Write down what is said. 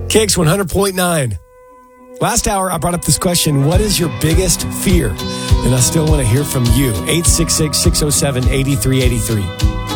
Kicks 100.9. Last hour, I brought up this question, what is your biggest fear? And I still want to hear from you. 866-607-8383.